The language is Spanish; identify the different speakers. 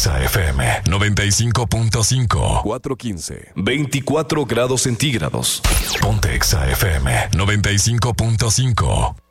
Speaker 1: Exa FM 95.5.
Speaker 2: 4:15. 24 grados centígrados.
Speaker 1: Ponte Exa FM 95.5.